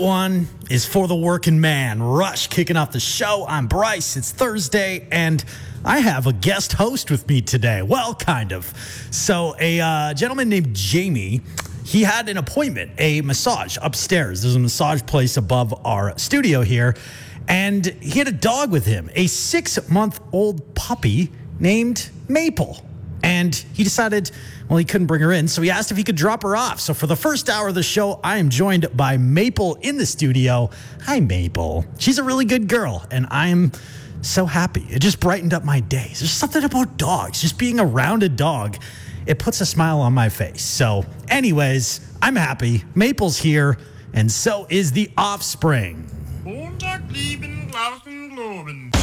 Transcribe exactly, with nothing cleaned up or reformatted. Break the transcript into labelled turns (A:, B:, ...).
A: one is for the working man. Rush kicking off the show. I'm Bryce. It's Thursday, and I have a guest host with me today. Well, kind of. So a uh, gentleman named Jamie, he had an appointment, a massage upstairs. There's a massage place above our studio here, and he had a dog with him, a six-month-old puppy named Maple. And he decided, well, he couldn't bring her in, so he asked if he could drop her off. So for the first hour of the show, I am joined by Maple in the studio. Hi, Maple. She's a really good girl, and I'm so happy. It just brightened up my days. There's something about dogs. Just being around a dog, it puts a smile on my face. So anyways, I'm happy. Maple's here, and so is the offspring.